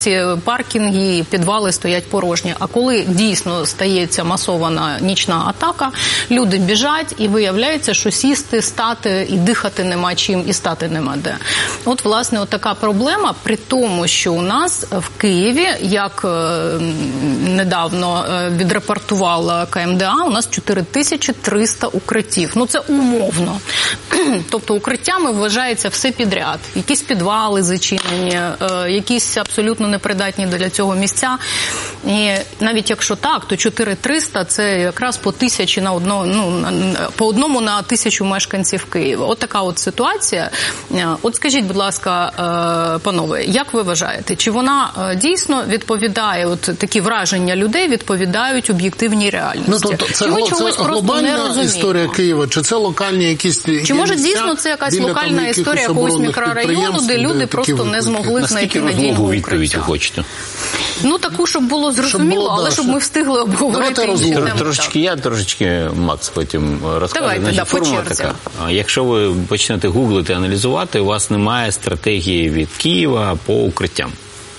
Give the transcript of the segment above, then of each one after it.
паркінги, підвали стоять порожні. А коли дійсно стається масована нічна атака, люди біжать і виявляється, що сісти, стати і дихати нема чим, і стати нема де. От, власне, от така проблема, при тому, що у нас в Києві, як недавно відрепортувала КМДА, у нас 4300 укриттів. Ну, це умовно. Тобто укриттями вважається все підряд. Якісь підвали зачинені, якісь абсолютно непридатні для цього місця. І навіть якщо так, то 4300 – це якраз по 1000 на одного, по одному на 1000 мешканців Києва. От така от ситуація. От скажіть, будь ласка, панове, як ви вважаєте, чи вона дійсно відповідає, от такі враження людей відповідають об'єктивній реальності? Ну, тобто це глобальна історія Києва, чи це локальні якісь чи може дійсно це якась локальна історія якогось мікрорайону, де люди просто не змогли знайти надійного відповідь ви хочете? Ну, таку, щоб було зрозуміло, але щоб ми встигли обговорити інші теми. Трошечки я, трошечки Макс потім розкаже. Давайте, формула така. Якщо ви почнете гуглити, аналізувати, у вас немає стратегії від Києва по укриттям.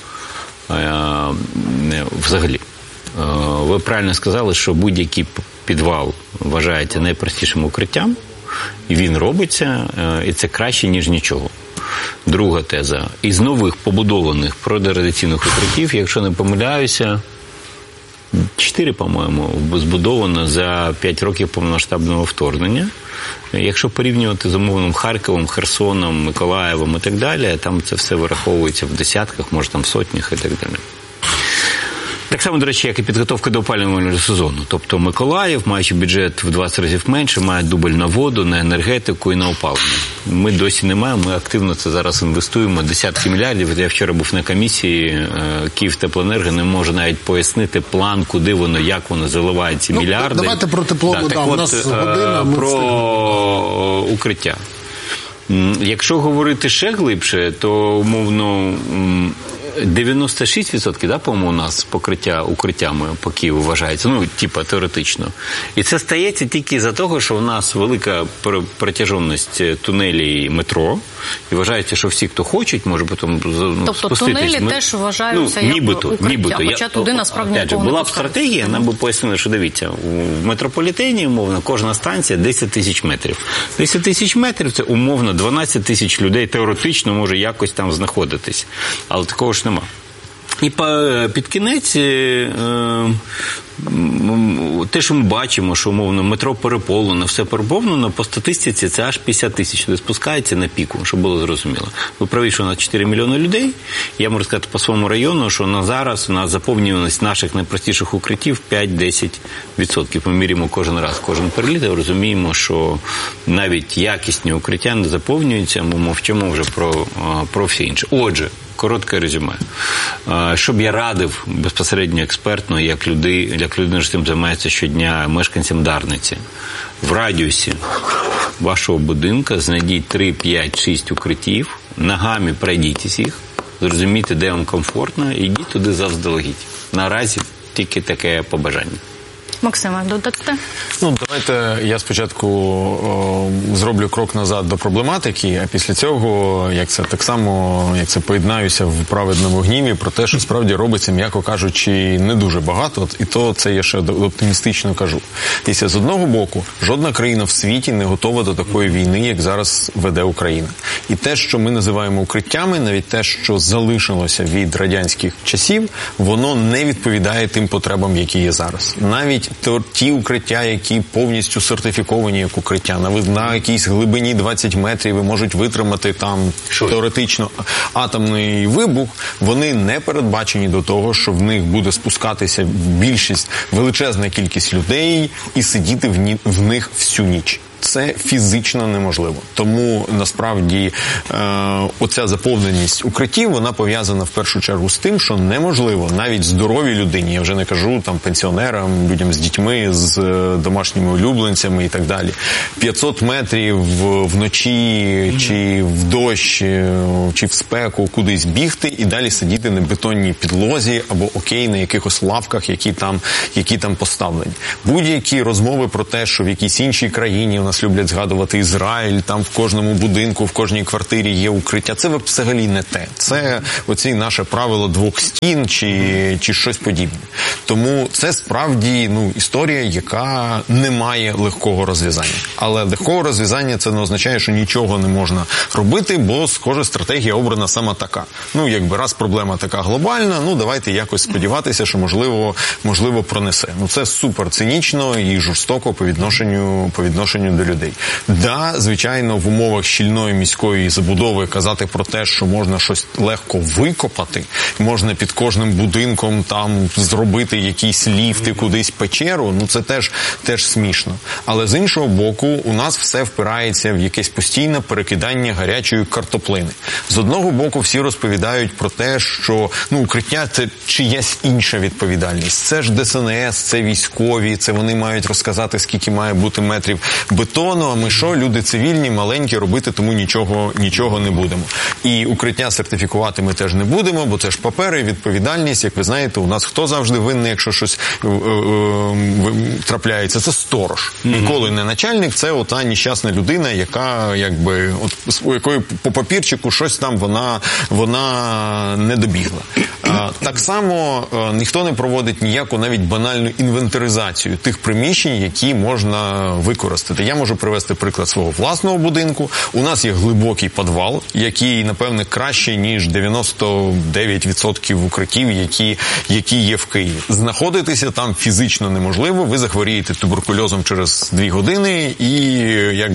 Взагалі. Ви правильно сказали, що будь-який підвал вважається найпростішим укриттям, і він робиться, і це краще, ніж нічого. Друга теза. Із нових побудованих протирадіаційних укриттів, якщо не помиляюся, 4, по-моєму, збудовано за 5 років повномасштабного вторгнення. Якщо порівнювати з умовним Харковом, Херсоном, Миколаєвом і так далі, там це все вираховується в десятках, може там сотнях і так далі. Так само, до речі, як і підготовка до опалювального сезону. Тобто Миколаїв, маючи бюджет в 20 разів менше, має дубль на воду, на енергетику і на опалення. Ми досі не маємо, ми активно це зараз інвестуємо, десятки мільярдів. Я вчора був на комісії, Київтеплоенерго не може навіть пояснити план, куди воно, як воно заливає ці мільярди. Давайте про тепло, у нас година. Про укриття. Якщо говорити ще глибше, то, умовно, 96%, да, по-моєму, у нас покриття укриттями по Києву вважається, ну, типа, теоретично. І це стається тільки за того, що в нас велика протяжність тунелі і метро, і вважається, що всі, хто хочуть, може потім тобто спуститись. Тобто тунелі теж вважаються як укриття, хоча туди насправді нікого не була б стратегія, нам би пояснили, що дивіться, в метрополітені, умовно, кожна станція 10 тисяч метрів. 10 тисяч метрів – це, умовно, 12 тисяч людей теоретично може якось там знаходитись. Але такого ж нема. І під кінець те, що ми бачимо, що, умовно, метро переповнено, все переповнено, по статистиці це аж 50 тисяч людей спускається на піку, щоб було зрозуміло. Ви праві, що у нас 4 мільйони людей. Я можу сказати по своєму району, що на зараз у нас заповнюваність наших найпростіших укриттів 5-10%. Ми міряємо кожен раз, кожен переліт, і розуміємо, що навіть якісні укриття не заповнюються, ми мовчимо вже про все інше. Отже, коротке резюме. Що б я радив безпосередньо експертно, як людина, що цим займається щодня, мешканцям Дарниці. В радіусі вашого будинку знайдіть 3, 5, 6 укриттів, ногами пройдіть їх, зрозумійте, де вам комфортно, і йдіть туди заздалегідь. Наразі тільки таке побажання. Максиме, додасте? Ну, давайте я спочатку зроблю крок назад до проблематики, а після цього, як це поєднаюся в праведному гніві про те, що справді робиться, м'яко кажучи, не дуже багато, і то це я ще оптимістично кажу. Дивіться, з одного боку, жодна країна в світі не готова до такої війни, як зараз веде Україна. І те, що ми називаємо укриттями, навіть те, що залишилося від радянських часів, воно не відповідає тим потребам, які є зараз. Навіть ті укриття, які повністю сертифіковані як укриття, на якійсь глибині 20 метрів і можуть витримати там теоретично атомний вибух, вони не передбачені до того, що в них буде спускатися величезна кількість людей і сидіти в них всю ніч. Це фізично неможливо. Тому, насправді, оця заповненість укриттів, вона пов'язана в першу чергу з тим, що неможливо навіть здоровій людині, я вже не кажу там пенсіонерам, людям з дітьми, з домашніми улюбленцями і так далі, 500 метрів вночі, чи в дощ, чи в спеку кудись бігти і далі сидіти на бетонній підлозі або на якихось лавках, які там поставлені. Будь-які розмови про те, що в якійсь іншій країні у нас нас люблять згадувати Ізраїль, там в кожному будинку, в кожній квартирі є укриття. Це взагалі не те. Це оці наше правило двох стін чи щось подібне. Тому це справді історія, яка не має легкого розв'язання. Але легкого розв'язання це не означає, що нічого не можна робити, бо, схоже, стратегія обрана саме така. Раз проблема така глобальна, давайте якось сподіватися, що можливо пронесе. Це супер цинічно і жорстоко по відношенню до людей. Да, звичайно, в умовах щільної міської забудови казати про те, що можна щось легко викопати, можна під кожним будинком там зробити якісь ліфти, кудись печеру, це теж смішно. Але з іншого боку, у нас все впирається в якесь постійне перекидання гарячої картоплини. З одного боку, всі розповідають про те, що укриття – це чиясь інша відповідальність. Це ж ДСНС, це військові, це вони мають розказати, скільки має бути метрів бетону, а ми що, люди цивільні, маленькі, робити тому нічого не будемо. І укриття сертифікувати ми теж не будемо, бо це ж папери, відповідальність. Як ви знаєте, у нас хто завжди винний, якщо щось трапляється? Це сторож. Ніколи не начальник, це ота нещасна людина, яка у якої по папірчику щось там вона не добігла. Так само ніхто не проводить ніяку навіть банальну інвентаризацію тих приміщень, які можна використати. Я можу привести приклад свого власного будинку. У нас є глибокий підвал, який, напевне, краще, ніж 99% укриттів, які є в Києві. Знаходитися там фізично неможливо, ви захворієте туберкульозом через 2 години і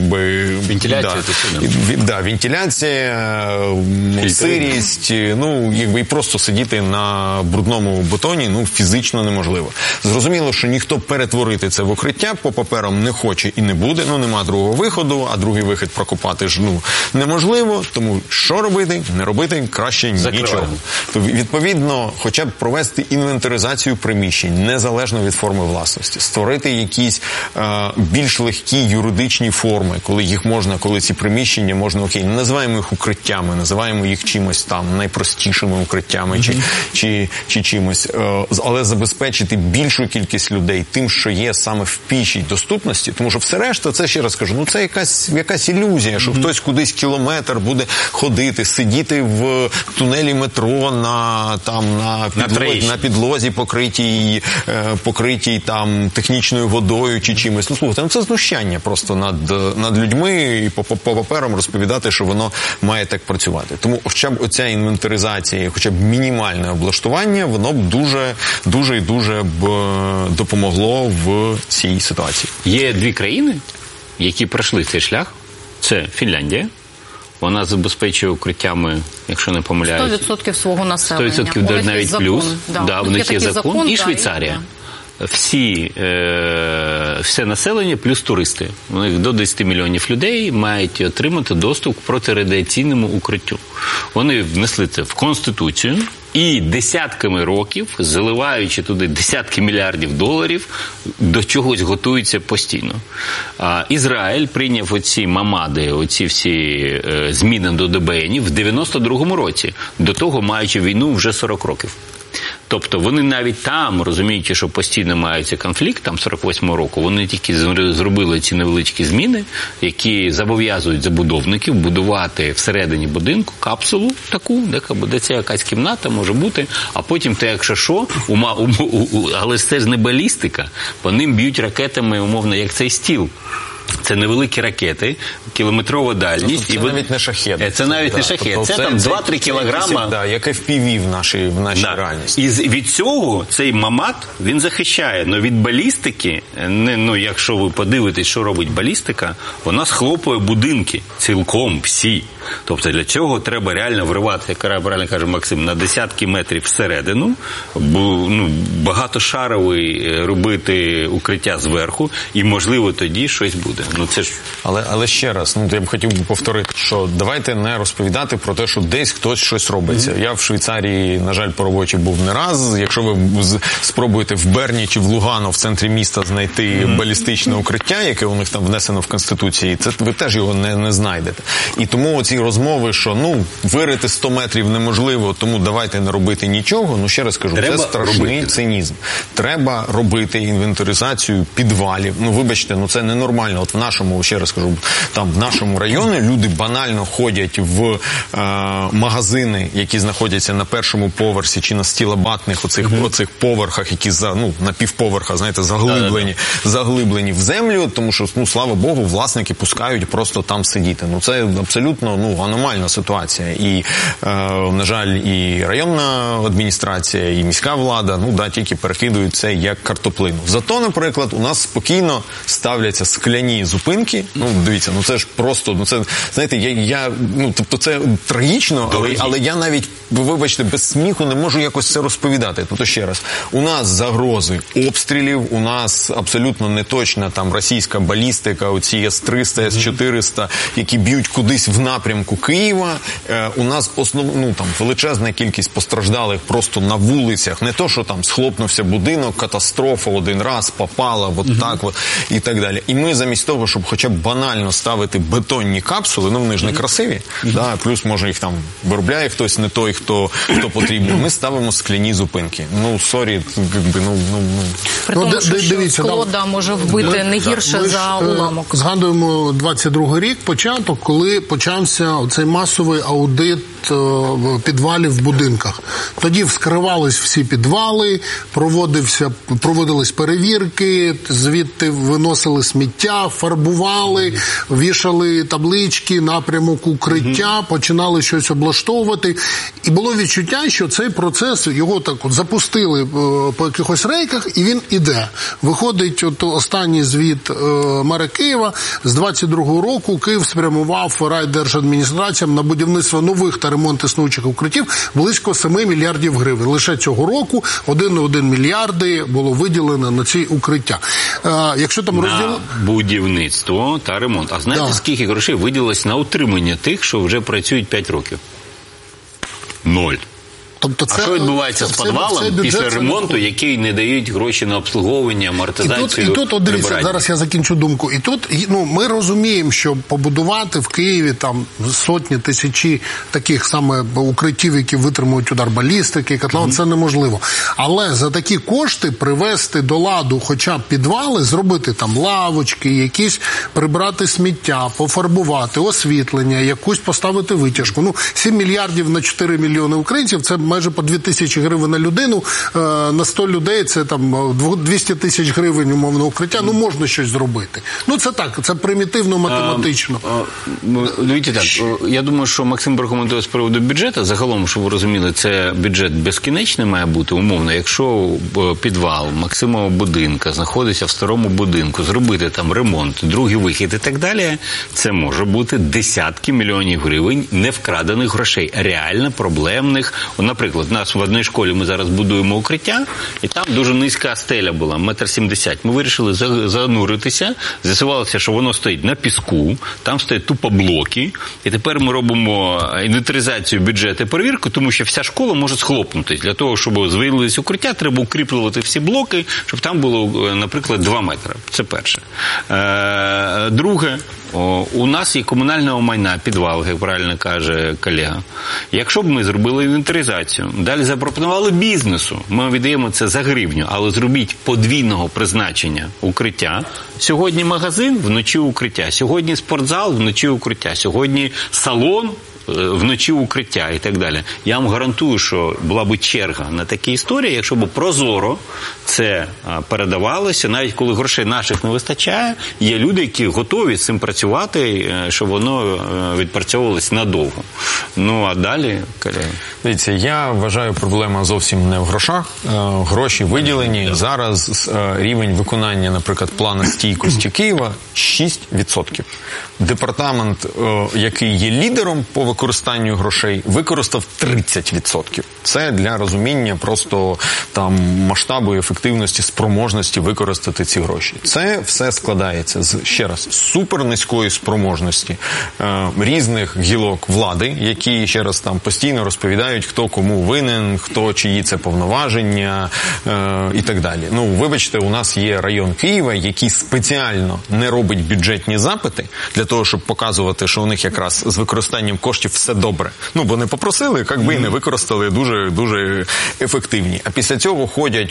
вентиляція, сирість, і просто сидіти на брудному бетоні, фізично неможливо. Зрозуміло, що ніхто перетворити це в укриття по паперам не хоче і не буде, нема другого виходу, а другий вихід прокопати ж, неможливо, тому що робити? Не робити краще нічого. То, відповідно, хоча б провести інвентаризацію приміщень, незалежно від форми власності, створити якісь більш легкі юридичні форми, коли ці приміщення можна, не називаємо їх укриттями, називаємо їх чимось там, найпростішими укриттями чи чимось, але забезпечити більшу кількість людей тим, що є саме в пішій доступності, тому що все решта, це, ще раз кажу, це якась ілюзія, що хтось кудись кілометр буде ходити, сидіти в тунелі метро на підлозі, покритій там технічною водою чи чимось. Слухайте, це знущання просто над людьми і по паперам розповідати, що воно має так працювати. Тому хоча б оця інвентаризація, хоча б мінімальне облаштування, воно б дуже і дуже б допомогло в цій ситуації. Є 2 країни, які пройшли цей шлях. Це Фінляндія. Вона забезпечує укриттями, якщо не помиляюсь, 100% свого населення. 100% навіть плюс. В них є закон. І Швейцарія. Все населення плюс туристи. У них до 10 мільйонів людей мають отримати доступ к протирадіаційному укриттю. Вони внесли це в Конституцію і десятками років, заливаючи туди десятки мільярдів доларів, до чогось готуються постійно. Ізраїль прийняв оці мамади, оці всі зміни до ДБНів в 92-му році, до того маючи війну вже 40 років. Тобто вони навіть там, розуміючи, що постійно мається конфлікт, там 48-го року, вони тільки зробили ці невеличкі зміни, які зобов'язують забудовників будувати всередині будинку капсулу таку, де ця якась кімната може бути, а потім якщо що, але це ж не балістика, по ним б'ють ракетами, умовно, як цей стіл. Це невеликі ракети, кілометрова дальність. Це навіть не шахет. Це навіть не шахет. Тобто це там 2-3 кілограма. Як FPV в нашій реальності. І від цього цей мамат, він захищає. Но від балістики, якщо ви подивитесь, що робить балістика, вона схлопує будинки цілком всі. Тобто для цього треба реально вривати, як правильно каже Максим, на десятки метрів всередину, багатошаровий робити укриття зверху, і, можливо, тоді щось буде. Це ж... Але ще раз, я б хотів повторити, що давайте не розповідати про те, що десь хтось щось робиться. Я в Швейцарії, на жаль, по роботі був не раз. Якщо ви спробуєте в Берні чи в Лугано в центрі міста знайти балістичне укриття, яке у них там внесено в Конституції, це ви теж його не знайдете. І тому оці розмови, що вирити 100 метрів неможливо, тому давайте не робити нічого, ще раз кажу, це страшний цинізм. Треба робити інвентаризацію підвалів. Вибачте, це ненормально. от в нашому, ще раз кажу, там в нашому районі люди банально ходять в магазини, які знаходяться на першому поверсі чи на стілобатних оцих поверхах, які на півповерха, знаєте, заглиблені в землю, тому що, слава Богу, власники пускають просто там сидіти. Це абсолютно аномальна ситуація. І, на жаль, і районна адміністрація, і міська влада, тільки перекидують це як картоплину. Зато, наприклад, у нас спокійно ставляться скляні зупинки. Дивіться, це ж просто, це, знаєте, тобто це трагічно, але я навіть, вибачте, без сміху не можу якось це розповідати. Тобто, ще раз, у нас загрози обстрілів, у нас абсолютно неточна там російська балістика, оці С-300, С-400, які б'ють кудись в напрямку Києва. У нас величезна кількість постраждалих просто на вулицях. Не то, що там схлопнувся будинок, катастрофа один раз, попала, і так далі. І ми замість того, щоб хоча б банально ставити бетонні капсули, вони ж не красиві, плюс, може, їх там виробляє хтось не той, хто потрібен. Ми ставимо скляні зупинки. Сорі, При тому, що скло може вбити не гірше за уламок. Згадуємо 22-й рік, початок, коли почався цей масовий аудит підвалів в будинках. Тоді вскривались всі підвали, проводились перевірки, звідти виносили сміття, фарбували, вішали таблички, напрямок укриття, починали щось облаштовувати. І було відчуття, що цей процес, його так запустили по якихось рейках, і він іде. Виходить останній звіт мера Києва. З 22-го року Київ спрямував райдержадміністраціям на будівництво нових та ремонт існуючих укриттів близько 7 мільярдів гривень. Лише цього року 1,1 мільярди було виділено на ці укриття. Якщо там на будівництво та ремонт. А знаєте, скільки грошей виділилось на утримання тих, що вже працюють 5 років? 0. Тобто це, а що відбувається з підвалом після ремонту, який не дають гроші на обслуговування, амортизацію, І тут, дивіться, зараз я закінчу думку. І тут, ми розуміємо, що побудувати в Києві там сотні, тисячі таких саме укриттів, які витримують удар балістики, котлован, це неможливо. Але за такі кошти привести до ладу хоча б підвали, зробити там лавочки, якісь прибрати сміття, пофарбувати, освітлення, якусь поставити витяжку. 7 мільярдів на 4 мільйони українців – це майже по 2 тисячі гривень на людину, на 100 людей це там 200 тисяч гривень умовно укриття, можна щось зробити. Це так, це примітивно математично. Дивіться так, я думаю, що Максим прокоментує з приводу бюджету. Загалом, щоб ви розуміли, це бюджет безкінечний має бути, умовно. Якщо підвал Максимового будинку знаходиться в старому будинку, зробити там ремонт, другий вихід і так далі, це може бути десятки мільйонів гривень невкрадених грошей, реально проблемних. Наприклад, у нас в одній школі ми зараз будуємо укриття, і там дуже низька стеля була, 1,70 м. Ми вирішили зануритися, з'ясувалося, що воно стоїть на піску, там стоять тупо блоки, і тепер ми робимо інвентаризацію бюджету і перевірку, тому що вся школа може схлопнутися. Для того, щоб звільнились укриття, треба укріплювати всі блоки, щоб там було, наприклад, 2 метри. Це перше. Друге, у нас є комунального майна, підвал, як правильно каже колега. Якщо б ми зробили інвентаризацію, далі запропонували бізнесу, ми віддаємо це за гривню, але зробіть подвійного призначення укриття. Сьогодні магазин, вночі укриття. Сьогодні спортзал, вночі укриття. Сьогодні салон, вночі укриття і так далі. Я вам гарантую, що була б черга на такі історії, якщо б прозоро це передавалося, навіть коли грошей наших не вистачає, є люди, які готові з цим працювати, щоб воно відпрацьовувалось надовго. А далі, колеги. Дивіться, я вважаю, проблема зовсім не в грошах. Гроші виділені. Зараз рівень виконання, наприклад, плану стійкості Києва 6%. Департамент, який є лідером по використанню грошей, використав 30%. Це для розуміння просто там масштабу і ефективності, спроможності використати ці гроші. Це все складається з, ще раз, супернизької спроможності різних гілок влади, які, ще раз, там постійно розповідають, хто кому винен, хто чиї це повноваження і так далі. Вибачте, у нас є район Києва, який спеціально не робить бюджетні запити для того, щоб показувати, що у них якраз з використанням коштів коштів, все добре. Ну, бо не попросили, як би і не використали, дуже ефективні. А після цього ходять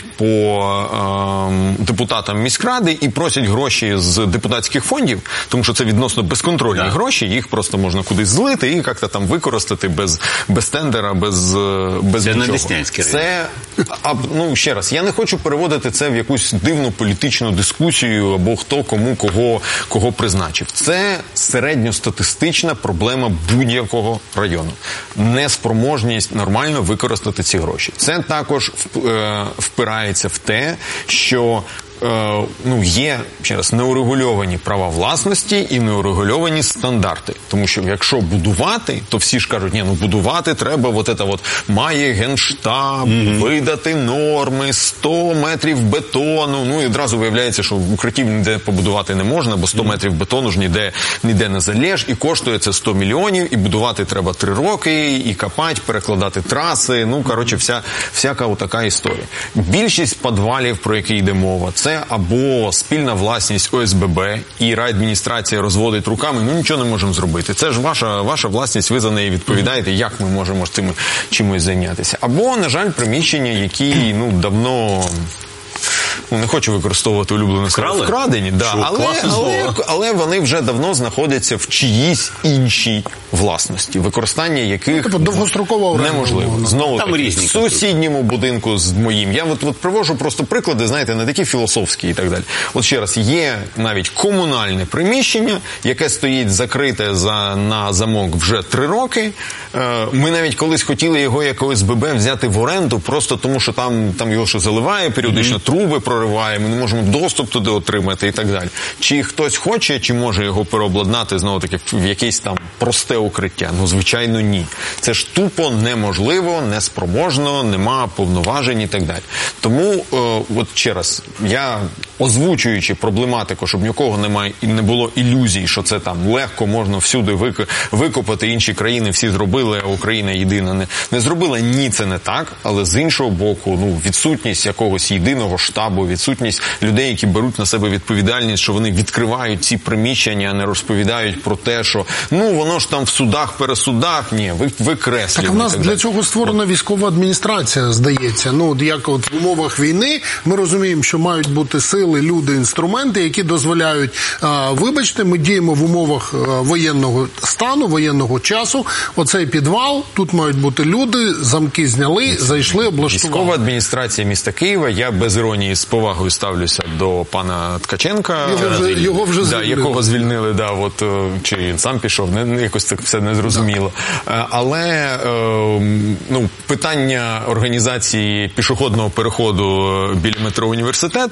по депутатам міськради і просять гроші з депутатських фондів, тому що це відносно безконтрольні гроші, їх просто можна кудись злити і як-то там використати без тендера, без нічого. Це, ну, ще раз, я не хочу переводити це в якусь дивну політичну дискусію або хто кому кого призначив. Це середньостатистична проблема будь-якого району. Неспроможність нормально використати ці гроші. Це також впирається в те, що є, ще раз, неурегульовані права власності і неурегульовані стандарти. Тому що якщо будувати, то всі ж кажуть, будувати треба, має Генштаб видати норми, 100 метрів бетону, і одразу виявляється, що в укриттів ніде побудувати не можна, бо 100 метрів бетону ж ніде не залєш, і коштує це 100 мільйонів, і будувати треба 3 роки, і копати, перекладати траси, всяка отака історія. Більшість підвалів, про які йде мова, це або спільна власність ОСББ, і райадміністрація розводить руками, нічого не можемо зробити. Це ж ваша власність, ви за неї відповідаєте, як ми можемо цим чимось зайнятися. Або, на жаль, приміщення, які, давно... не хочу використовувати улюблене слово «вкрадені», але вони вже давно знаходяться в чиїсь іншій власності, використання яких неможливо. Знову таки, в сусідньому будинку з моїм. Я привожу просто приклади, знаєте, не такі філософські і так далі. От ще раз, є навіть комунальне приміщення, яке стоїть закрите на замок вже 3 роки. Ми навіть колись хотіли його як ОСББ взяти в оренду, просто тому що там його ще заливає, періодично труби прориває, ми не можемо доступ туди отримати і так далі. Чи хтось хоче, чи може його переобладнати, знову-таки, в якесь там просте укриття? Звичайно, ні. Це ж тупо неможливо, неспроможно, нема повноважень і так далі. Тому, ще раз, я, озвучуючи проблематику, щоб нікого не було ілюзій, що це там легко можна всюди викопати, інші країни всі зробили, а Україна єдина не зробила. Ні, це не так, але з іншого боку, відсутність якогось єдиного штабу, відсутність людей, які беруть на себе відповідальність, що вони відкривають ці приміщення, а не розповідають про те, що воно ж там в судах, пересудах, ні, викреслюємо. Так у нас для цього створена військова адміністрація, здається. Як в умовах війни ми розуміємо, що мають бути сили, люди, інструменти, які дозволяють, вибачте, ми діємо в умовах воєнного стану, воєнного часу, оцей підвал, тут мають бути люди, замки зняли, зайшли, облаштували. Військова адміністрація міста Києва, я без іронії з повагою ставлюся до пана Ткаченка. Його вже звільнили. Якого звільнили, чи він сам пішов, якось це все незрозуміло. Але питання організації пішохідного переходу біля метро «Університет»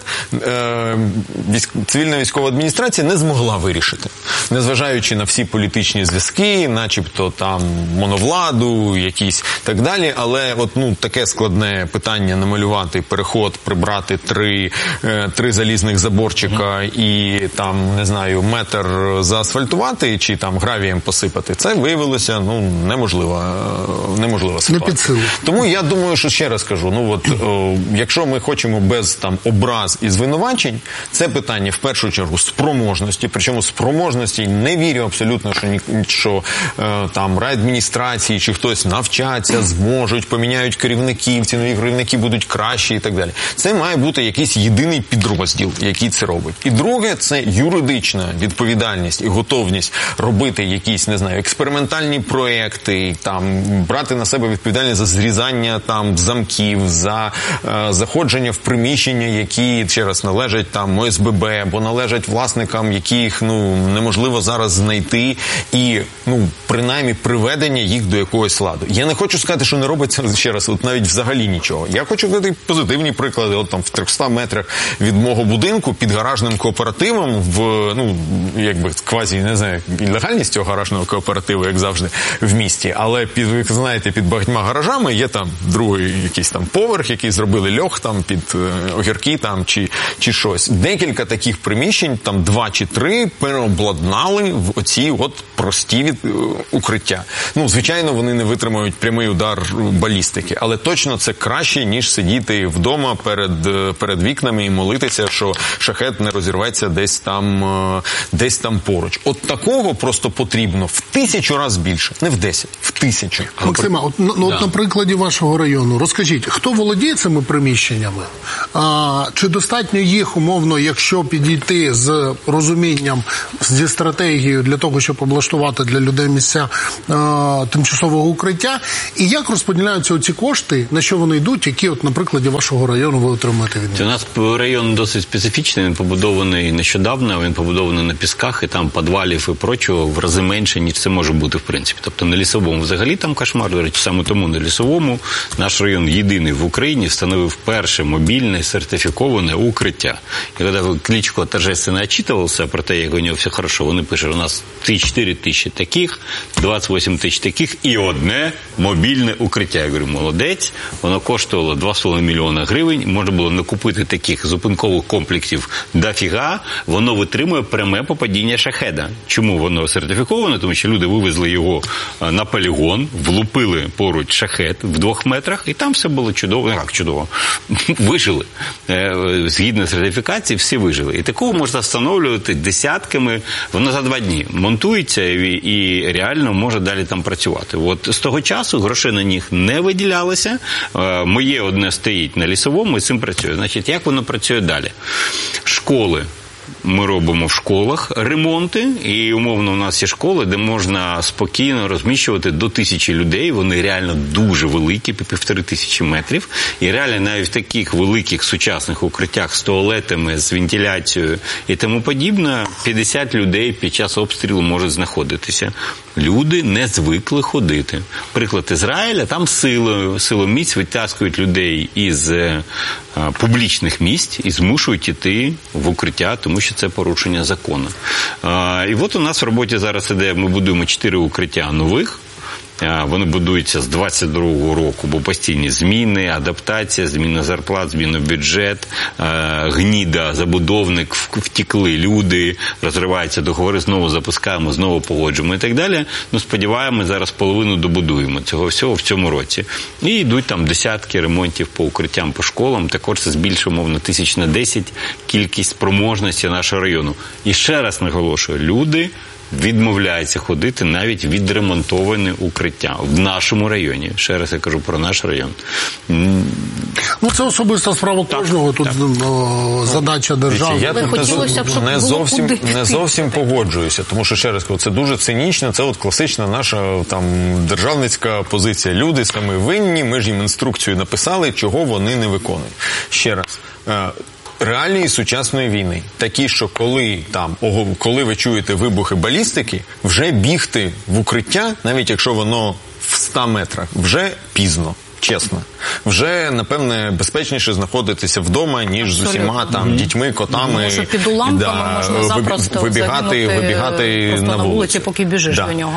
цивільна військова адміністрація не змогла вирішити. Незважаючи на всі політичні зв'язки, начебто там моновладу, якісь так далі, але таке складне питання намалювати переход, прибрати три залізних заборчика і там, не знаю, метр заасфальтувати чи там гравієм посипати, це виявилося, неможлива ситуація. Не під силу. Тому я думаю, що ще раз кажу, якщо ми хочемо без там образ і звинувачень, це питання в першу чергу спроможності, причому спроможності не вірю абсолютно, що там райадміністрації чи хтось навчаться, зможуть, поміняють керівників, ці нові керівники будуть кращі і так далі. Це має бути якийсь єдиний підрозділ, який це робить. І друге, це юридична відповідальність і готовність робити якісь, не знаю, експериментальні проекти, там, брати на себе відповідальність за зрізання там замків, за заходження в приміщення, які, ще раз, належать там ОСББ, або належать власникам, яких, неможливо зараз знайти, і, принаймні, приведення їх до якогось ладу. Я не хочу сказати, що не робиться, ще раз, навіть взагалі нічого. Я хочу дати позитивні приклади. Там в 300 метрах від мого будинку під гаражним кооперативом квазі, не знаю, легальність цього гаражного кооперативу, як завжди, в місті, але під багатьма гаражами є там другий якийсь там поверх, який зробили льох там під огірки там чи щось. Декілька таких приміщень, там 2 чи 3, переобладнали в оці от прості укриття. Ну, звичайно, вони не витримають прямий удар балістики, але точно це краще, ніж сидіти вдома перед вікнами і молитися, що шахет не розірветься десь там поруч. От такого просто потрібно в 1000 разів більше, не в 10, в 1000. Максима, от на прикладі вашого району, розкажіть, хто володіє цими приміщеннями? Чи достатньо їх, умовно, якщо підійти з розумінням, зі стратегією для того, щоб облаштувати для людей місця тимчасового укриття? І як розподіляються оці кошти, на що вони йдуть, які, от, на прикладі вашого району, ви отримуєте від них? У нас район досить специфічний, він побудований нещодавно, він побудований на пісках, і там підвалів і прочого в рази менше, ніж це може бути в принципі. Тобто на Лісовому взагалі там кошмар, до речі, саме тому на Лісовому наш район єдиний в Україні встановив перше мобільне сертифіковане укриття. І коли Кличко торжественно отчитывался про те, як у нього все хорошо, вони пишуть, у нас 3-4 тисячі таких, 28 тисяч таких і одне мобільне укриття. Я говорю, молодець, воно коштувало 2,5 мільйона гривень, можна було накупити таких зупинкових комплексів дофіга, воно витримує пряме попадіння шахеда. Чому воно сертифіковане? Тому що люди вивезли його на полігон, влупили поруч шахед в 2 метрах, і там все було чудово. Як чудово? Вижили. Згідно сертифікації, всі вижили. І такого можна встановлювати десятками, воно за 2 дні монтується і реально може далі там працювати. От з того часу грошей на них не виділялося. Моє одне стоїть на Лісовому і цим працює. Значить, як воно працює далі? Школи. Ми робимо в школах ремонти, і умовно у нас є школи, де можна спокійно розміщувати до 1000 людей, вони реально дуже великі, по 1500 метрів, і реально навіть в таких великих сучасних укриттях з туалетами, з вентиляцією і тому подібне, 50 людей під час обстрілу можуть знаходитися. Люди не звикли ходити. Приклад Ізраїля, там силоміць витаскують людей із публічних місць і змушують іти в укриття, тому що це порушення закону. І от у нас в роботі зараз іде, ми будуємо 4 укриття нових. Вони будуються з 22-го року, бо постійні зміни, адаптація, зміна зарплат, зміна бюджет, гніда, забудовник, втікли люди, розриваються договори, знову запускаємо, знову погоджуємо і так далі. Ну, сподіваємося, зараз половину добудуємо цього всього в цьому році. І йдуть там десятки ремонтів по укриттям, по школам. Також це збільшує, мовно, 1000 на 10 кількість спроможності нашого району. І ще раз наголошую, люди відмовляються ходити навіть відремонтоване укриття в нашому районі. Ще раз я кажу про наш район. Ну, це особиста справа кожного. Тут задача держави. Я не зовсім погоджуюся, тому що, ще раз кажу, це дуже цинічно, це от класична наша там державницька позиція. Люди саме винні, ми ж їм інструкцію написали, чого вони не виконують. Ще раз, реалії сучасної війни такі, що коли ви чуєте вибухи балістики, вже бігти в укриття, навіть якщо воно в 100 метрах, вже пізно. Чесно. Вже, напевне, безпечніше знаходитися вдома, ніж з усіма там дітьми, котами. Може, під уламками можна запросто вибігати на вулиці, поки біжиш до нього.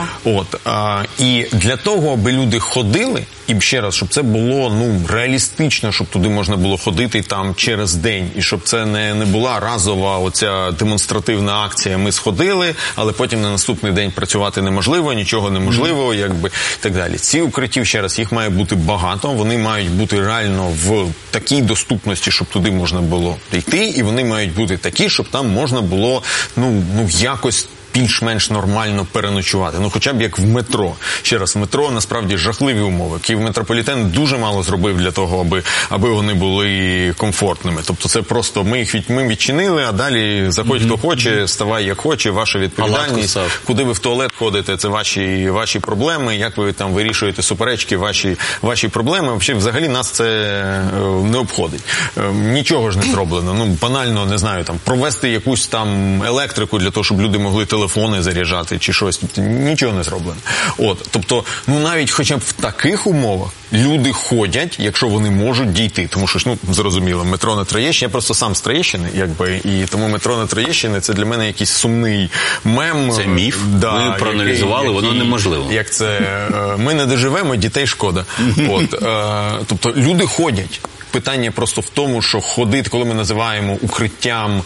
І для того, аби люди ходили, і ще раз, щоб це було реалістично, щоб туди можна було ходити там через день, і щоб це не була разова оця демонстративна акція. Ми сходили, але потім на наступний день працювати неможливо, нічого неможливо, якби, і так далі. Ці укриттів, ще раз, їх має бути багато. Вони мають бути реально в такій доступності, щоб туди можна було прийти, і вони мають бути такі, щоб там можна було якось більш-менш нормально переночувати. Хоча б як в метро. Ще раз, в метро насправді жахливі умови. Київметрополітен дуже мало зробив для того, аби вони були комфортними. Тобто це просто ми відчинили, а далі заходь хто хоче, ставай як хоче, ваша відповідальність. Куди ви в туалет ходите, це ваші проблеми, як ви там вирішуєте суперечки, ваші проблеми. Взагалі нас це не обходить. Нічого ж не зроблено. Банально, не знаю, там провести якусь там електрику для того, щоб люди могли телефони заряджати чи щось. Нічого не зроблено. Тобто, навіть хоча б в таких умовах люди ходять, якщо вони можуть дійти. Тому що, зрозуміло, метро на Троєщині, я просто сам з Троєщини, і тому метро на Троєщині це для мене якийсь сумний мем. Це міф. Ми проаналізували, воно неможливо. Як це, ми не доживемо, дітей шкода. Тобто, люди ходять. питання просто в тому, що ходити, коли ми називаємо укриттям,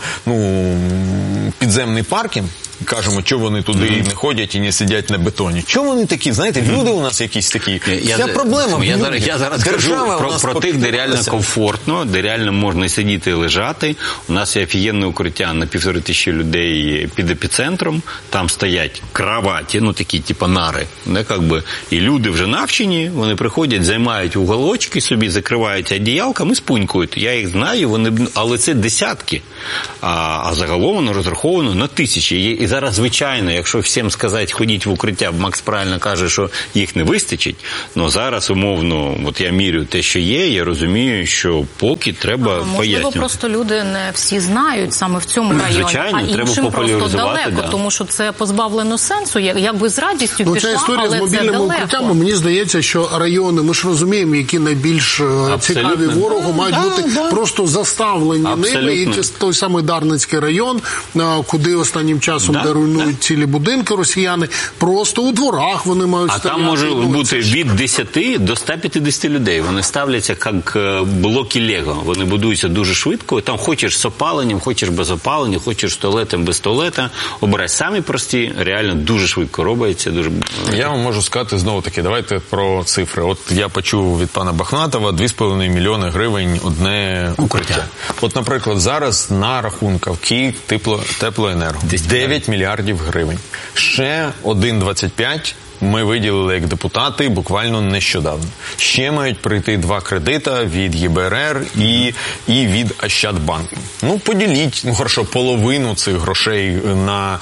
підземний паркінг, кажемо, що вони туди не ходять і не сидять на бетоні. Чому вони такі? Знаєте, люди у нас якісь такі. Вся проблема. Я зараз кажу про тих, де реально комфортно, де реально можна сидіти і лежати. У нас є офігенне укриття на 1500 людей під епіцентром. Там стоять кроваті, такі, типу нари. І люди вже навчені, вони приходять, займають уголочки собі, закривають одіялками, спунькують. Я їх знаю, але це десятки. А загалом воно розраховано на тисячі. І зараз, звичайно, якщо всім сказати, ходіть в укриття, Макс правильно каже, що їх не вистачить, але зараз, умовно, я мірю те, що є, я розумію, що поки треба пояснювати. Можливо, просто люди не всі знають саме в цьому районі, звичайно, а іншим просто далеко, тому що це позбавлено сенсу, якби з радістю пішла, ця історія але з мобільними укриттями, мені здається, що райони, ми ж розуміємо, які найбільш цікаві ворогу, мають бути просто заставлені ними, і той самий Дарницький район, куди останнім часом руйнують цілі будинки росіяни, просто у дворах вони мають стояти. А там може бути від 10 до 150 людей. Вони ставляться як блоки Лего. Вони будуються дуже швидко. Там хочеш з опаленням, хочеш без опалення, хочеш з туалетом, без туалета. Обирай самі прості, реально дуже швидко робиться. Я вам можу сказати знову-таки, давайте про цифри. От я почув від пана Бахнатова 2,5 мільйони гривень одне укриття. От, наприклад, зараз на рахунках Київ теплоенерго 9 мільярдів гривень. Ще 1,25 ми виділили як депутати буквально нещодавно. Ще мають прийти 2 кредита від ЄБРР і від Ощадбанку. Поділіть, хорошо, половину цих грошей на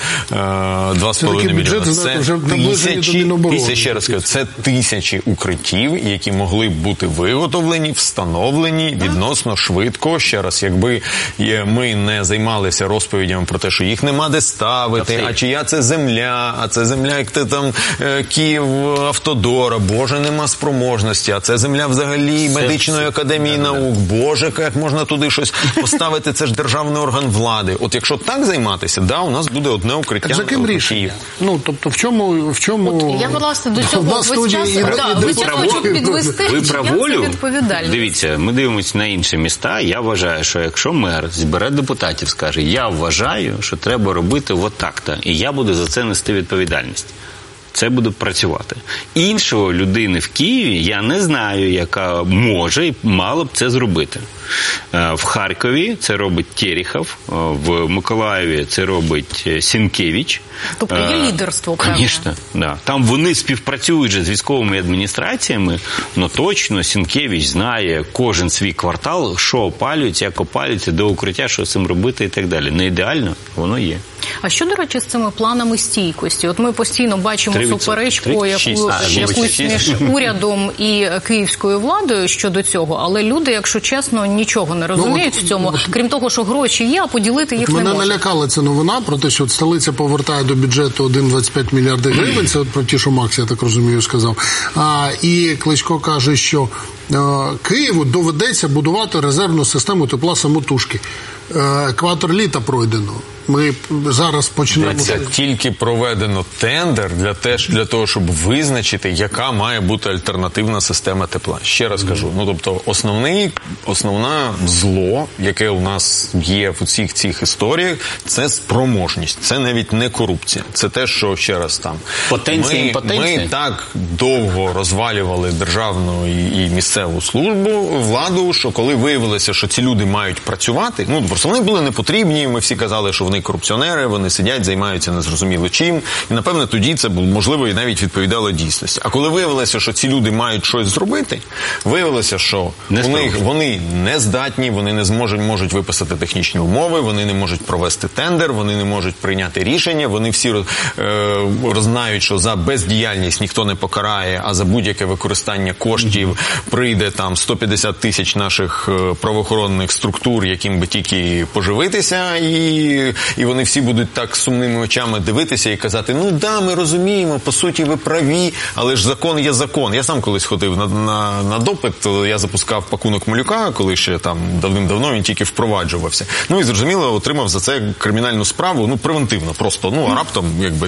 2,5 мільйона. Це ще раз кажу, це тисячі укриттів, які могли б бути виготовлені, встановлені відносно швидко. Ще раз, якби ми не займалися розповідями про те, що їх нема де ставити, а чия це земля, а це земля, як ти там Київавтодора, Боже, нема спроможності, а це земля взагалі медичної академії наук, Боже, як можна туди щось поставити, це ж державний орган влади. От якщо так займатися, у нас буде одне укриття. Так за ким рішення? Тобто в чому... От, я, власне, до цього весь час хочу підвести. Ви про волю? Дивіться, ми дивимося на інші міста. Я вважаю, що якщо мер збере депутатів, скаже, я вважаю, що треба робити отак-то, і я буду за це нести відповідальність. Це буде працювати. Іншого людини в Києві я не знаю, яка може і мала б це зробити. В Харкові це робить Терехов, в Миколаєві це робить Сінкевич. Тобто є лідерство, правда? Звісно, да. Там вони співпрацюють же з військовими адміністраціями, але точно Сінкевич знає кожен свій квартал, що опалюється, як опалюється, до укриття, що з цим робити і так далі. Не ідеально, воно є. А що, до речі, з цими планами стійкості? От ми постійно бачимо суперечку якусь між урядом і київською владою щодо цього, але люди, якщо чесно, нічого не розуміють в цьому, крім того, що гроші є, а поділити їх не можна. Мене налякала ця новина про те, що столиця повертає до бюджету 1,25 мільярдів гривень, це про ті, що Макс, я так розумію, сказав. І Кличко каже, що Києву доведеться будувати резервну систему тепла самотужки. Екватор літа пройдено. Ми зараз почнемо... Це тільки проведено тендер для того, щоб визначити, яка має бути альтернативна система тепла. Ще раз кажу, тобто основне зло, яке у нас є в усіх цих історіях, це спроможність. Це навіть не корупція. Це те, що, ще раз, там... Ми так довго розвалювали державну і місцеву владу, що коли виявилося, що ці люди мають працювати, просто вони були непотрібні, ми всі казали, що вони корупціонери, вони сидять, займаються незрозуміло чим, і, напевне, тоді це, можливо, і навіть відповідало дійсності. А коли виявилося, що ці люди мають щось зробити, виявилося, що вони не здатні, вони не можуть виписати технічні умови, вони не можуть провести тендер, вони не можуть прийняти рішення, вони всі знають, що за бездіяльність ніхто не покарає, а за будь-яке використання коштів прийде там 150 тисяч наших правоохоронних структур, яким би тільки поживитися, і вони всі будуть так сумними очами дивитися і казати, ми розуміємо, по суті ви праві, але ж закон є закон. Я сам колись ходив на допит, я запускав пакунок малюка, коли ще там давним-давно він тільки впроваджувався. І зрозуміло, отримав за це кримінальну справу, превентивно, просто, а раптом,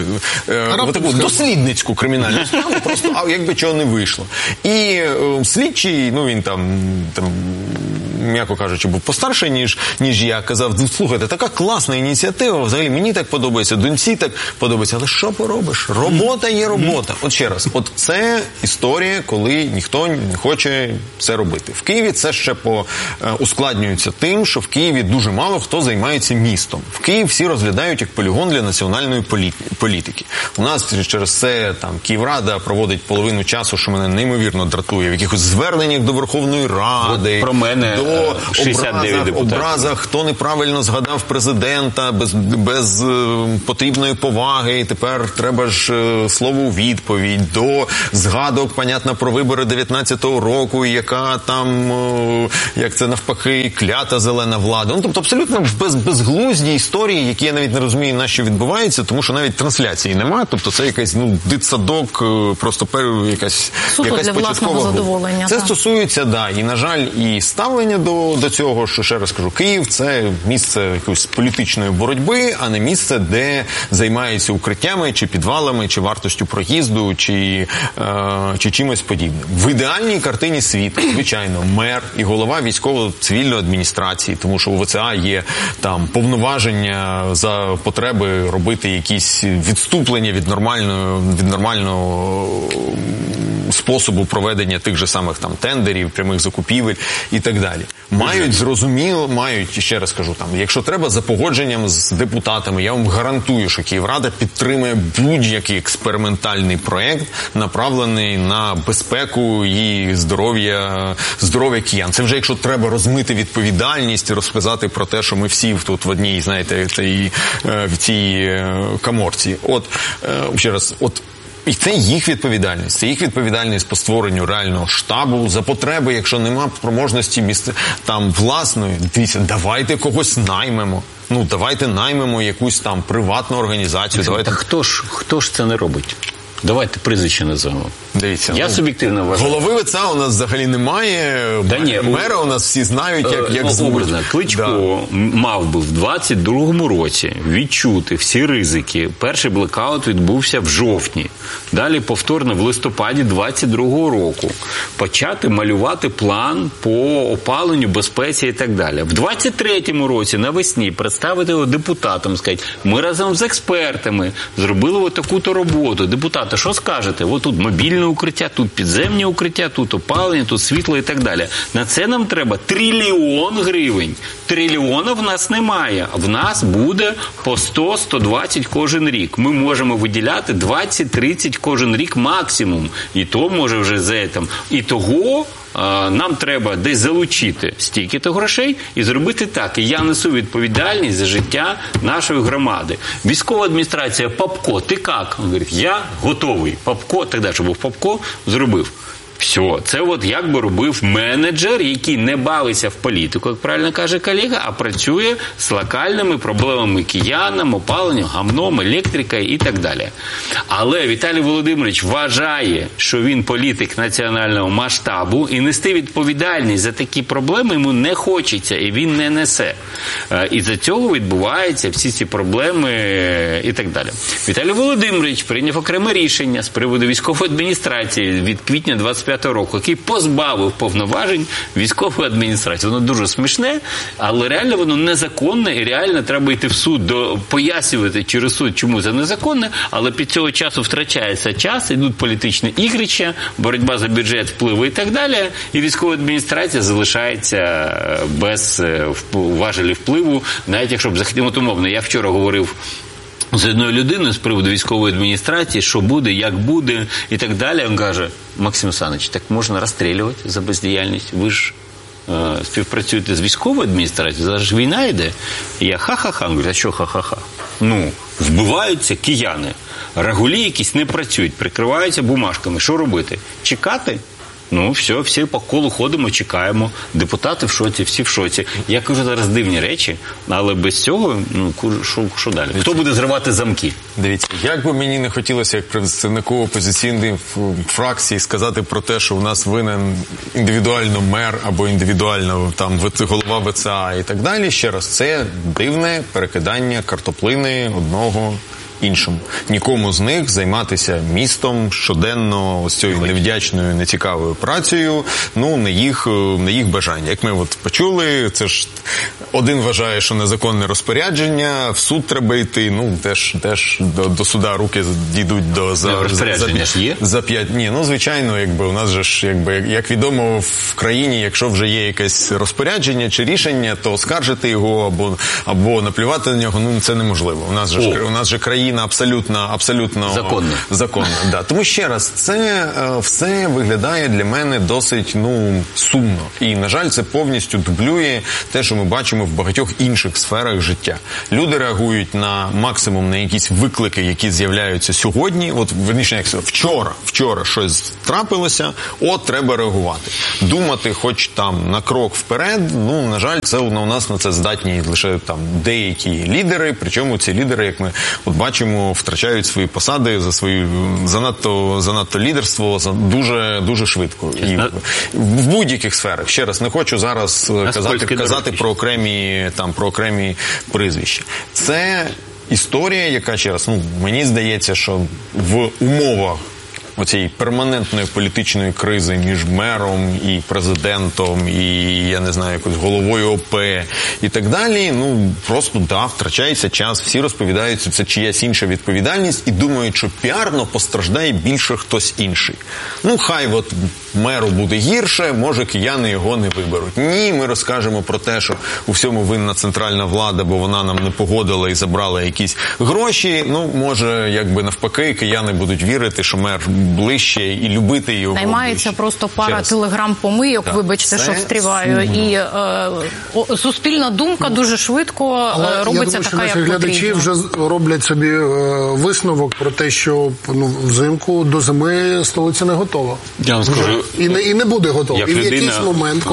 таку дослідницьку кримінальну справу, просто, якби чого не вийшло. І слідчий, він там м'яко кажучи, був постарший, ніж я, казав, слухайте, така класна ініціатива, взагалі мені так подобається, доньці так подобається, але що поробиш? Робота є робота. От ще раз, от це історія, коли ніхто не хоче це робити. В Києві це ще ускладнюється тим, що в Києві дуже мало хто займається містом. В Київ всі розглядають як полігон для національної політики. У нас через це там Київрада проводить половину часу, що мене неймовірно дратує, в якихось зверненнях до Верховної Ради, про мене до 69 образах, хто неправильно згадав президента, без потрібної поваги, і тепер треба ж слово у відповідь, до згадок, понятно, про вибори 19-го року, яка там, як це навпаки, клята зелена влада. Ну, тобто абсолютно безглузді історії, які я навіть не розумію, на що відбуваються, тому що навіть трансляції немає, тобто це якийсь, дитсадок, просто якась початкова задоволення. Це стосується, і, на жаль, і ставлення до цього, що, ще раз кажу, Київ – це місце якоїсь політичної боротьби, а не місце, де займаються укриттями, чи підвалами, чи вартостю проїзду, чи чимось подібним. В ідеальній картині світу, звичайно, мер і голова військово-цивільної адміністрації, тому що у ВЦА є там повноваження за потреби робити якісь відступлення від нормального способу проведення тих же самих там тендерів, прямих закупівель і так далі. Мають, ще раз кажу, там, якщо треба, за погодженням з депутатами, я вам гарантую, що Київрада підтримує будь-який експериментальний проект, направлений на безпеку і здоров'я киян. Це вже якщо треба розмити відповідальність і розказати про те, що ми всі тут в одній, знаєте, в цій каморці. Ще раз, і це їх відповідальність. Це їх відповідальність по створенню реального штабу. За потреби, якщо нема спроможності там власної, дивіться, давайте когось наймемо. Давайте наймемо якусь там приватну організацію. Давайте. Хто ж це не робить? Давайте прізвище назвемо. Дивіться, я суб'єктивно вважаю. Голови ВЦА у нас взагалі немає. Мера у нас всі знають, як звуть. Кличко мав би в 22-му році відчути всі ризики. Перший блекаут відбувся в жовтні. Далі повторно в листопаді 22-го року. Почати малювати план по опаленню, безпеці і так далі. В 23-му році навесні представити його депутатам, сказати, ми разом з експертами зробили таку-то роботу. Депутати, що скажете? Тут мобільне укриття, тут підземні укриття, тут опалення, тут світло і так далі. На це нам треба 1 трильйон гривень. Трильйона в нас немає. В нас буде по 100-120 кожен рік. Ми можемо виділяти 20-30 кожен рік максимум. І то може вже за цим. І того нам треба десь залучити стільки-то грошей і зробити так. І я несу відповідальність за життя нашої громади. Військова адміністрація, Попко, ти як? Він говорить, я готовий. Попко, тоді, що був Попко, зробив. Все, це як би робив менеджер, який не бавиться в політику, як правильно каже колега, а працює з локальними проблемами киянам, опаленням, гамном, електрикою і так далі. Але Віталій Володимирович вважає, що він політик національного масштабу і нести відповідальність за такі проблеми йому не хочеться, і він не несе. І за цього відбуваються всі ці проблеми і так далі. Віталій Володимирович прийняв окреме рішення з приводу військової адміністрації від квітня 25 року, який позбавив повноважень військової адміністрації. Воно дуже смішне, але реально воно незаконне, і реально треба йти в суд, пояснювати через суд, чому це незаконне, але під цього часу втрачається час, йдуть політичні ігрища, боротьба за бюджет, впливи і так далі, і військова адміністрація залишається без важелів впливу, навіть якщо б захотіли, умовно. Я вчора говорив з одною людиною з приводу військової адміністрації, що буде, як буде і так далі. Він каже, Максим Олександрович, так можна розстрілювати за бездіяльність. Ви ж співпрацюєте з військовою адміністрацією, зараз ж війна йде. І я ха-ха-ха. Він говорить, а що ха-ха-ха? Вбиваються кияни. Рагулі якісь не працюють, прикриваються бумажками. Що робити? Чекати? Все, всі по колу ходимо, чекаємо. Депутати в шоці, всі в шоці. Я кажу зараз дивні речі, але без цього, що далі? Хто буде зривати замки? Дивіться, як би мені не хотілося, як представнику опозиційної фракції, сказати про те, що в нас винен індивідуально мер або індивідуально там голова ВЦА і так далі, ще раз, це дивне перекидання картоплини одного іншому. Нікому з них займатися містом щоденно ось цією невдячною, нецікавою працею, не їх бажання. Як ми почули, це ж один вважає, що незаконне розпорядження, в суд треба йти, теж до суда руки дійдуть розпорядження ж є? За 5. Ні, звичайно, у нас же ж, як відомо, в країні, якщо вже є якесь розпорядження чи рішення, то оскаржити його або наплювати на нього, це неможливо. У нас же країна абсолютно законна. Да. Тому ще раз, це все виглядає для мене досить, сумно. І, на жаль, це повністю дублює те, що ми бачимо в багатьох інших сферах життя. Люди реагують на максимум на якісь виклики, які з'являються сьогодні. Вчора щось трапилося, треба реагувати. Думати хоч там на крок вперед, на жаль, це у нас на це здатні лише там деякі лідери, причому ці лідери, як ми бачимо, втрачають свої посади за свою занадто лідерство дуже швидко. І в будь-яких сферах. Ще раз, не хочу зараз казати про окремі прізвища. Це історія, яка, ще раз, мені здається, що в умовах оцієї перманентної політичної кризи між мером і президентом, і, я не знаю, якось головою ОП і так далі, просто, втрачається час, всі розповідають, що це чиясь інша відповідальність і думають, що піарно постраждає більше хтось інший. Хай меру буде гірше, може кияни його не виберуть. Ні, ми розкажемо про те, що у всьому винна центральна влада, бо вона нам не погодила і забрала якісь гроші. Може, навпаки, кияни будуть вірити, що мер ближче і любити його. Наймається просто пара телеграм-помийок, вибачте, що встріваю, і суспільна думка дуже швидко робиться така, як потрібно. Глядачі вже роблять собі висновок про те, що взимку до зими столиця не готова. Я вам скажу, і не буде готова. І в якийсь момент,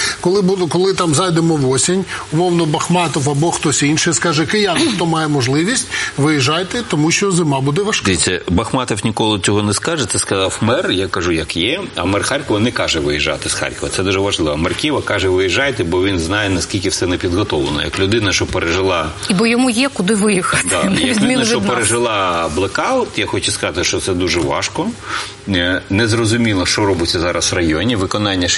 коли там зайдемо в осінь, умовно Бахматов або хтось інший скаже: кияни, хто має можливість, виїжджайте, тому що зима буде важка. Дивіться, Бахматов ніколи цього не скаже, це сказав мер, я кажу, як є, а мер Харкова не каже виїжджати з Харкова. Це дуже важливо. А мер Києва каже виїжджайте, бо він знає, наскільки все не підготовлено. Як людина, що пережила... І бо йому є куди виїхати. Як людина, що пережила блекаут, я хочу сказати, що це дуже важко. Незрозуміло, що робиться зараз в районі. Виконання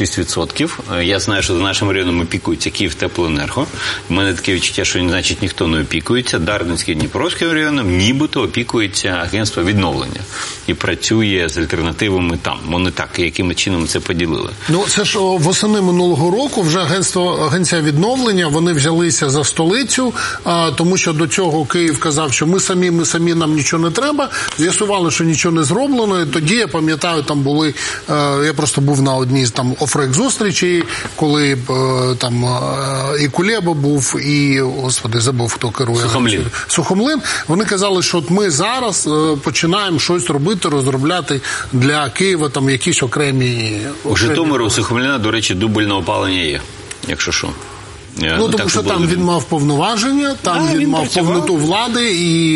6%. Я знаю, що за нашим районом опікується Київтеплоенерго. У мене таке відчуття, що, значить, ніхто не опікується. Дарницький, Дніпровським районом нібито опікується агентство відновлення. І працює з альтернативами там. Вони так, яким чином це поділили. Це ж восени минулого року вже агенція відновлення, вони взялися за столицю, тому що до цього Київ казав, що ми самі, нам нічого не треба. З'ясували, що нічого не зроблено. І тоді, я пам'ятаю, там були, я просто був на одній з там офрек зустрічей, коли там і Кулеба був, і, господи, забув, хто керує. Сухомлин. Вони казали, що ми зараз починаємо щось робити, розробляти для Києва там якісь окремі... У Житомиру у Сухомлина, до речі, дубльне опалення є, якщо що. Тому що там він мав повноваження, там він мав повноту влади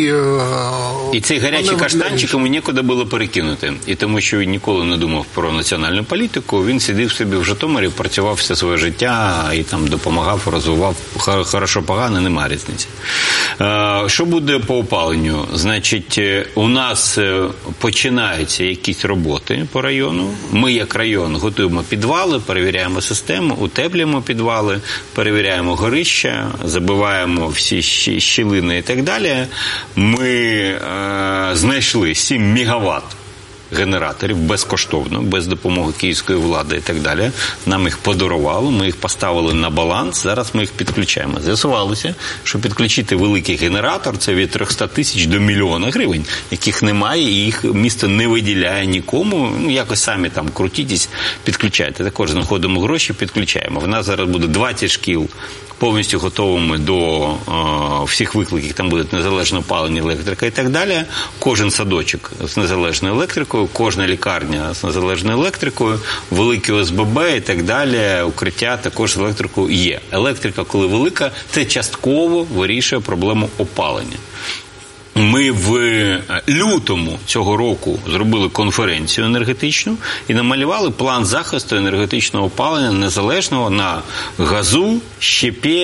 і цей гарячий каштанчик йому нікуди було перекинути. І тому, що він ніколи не думав про національну політику, він сидів собі в Житомирі, працював все своє життя і там допомагав, розвивав. Хорошо-погано, немає різниці. Що буде по опаленню? Значить, у нас починаються якісь роботи по району. Ми, як район, готуємо підвали, перевіряємо систему, утеплюємо підвали, перевіряємо горища, забиваємо всі щілини і так далі. Ми знайшли 7 мегаватт генераторів безкоштовно, без допомоги київської влади і так далі. Нам їх подарували, ми їх поставили на баланс, зараз ми їх підключаємо. З'ясувалося, що підключити великий генератор – це від 300 тисяч до 1 мільйона гривень, яких немає, і їх місто не виділяє нікому. Якось самі там крутітесь, підключайте. Також знаходимо гроші, підключаємо. В нас зараз буде 20 шкіл повністю готовими до всіх викликів. Там буде незалежне опалення, електрика і так далі. Кожен садочок з незалежною електрикою, кожна лікарня з незалежною електрикою, великі ОСББ і так далі, укриття також з електрикою є. Електрика, коли велика, це частково вирішує проблему опалення. Ми в лютому цього року зробили конференцію енергетичну і намалювали план захисту енергетичного опалення незалежного на газу, щепі,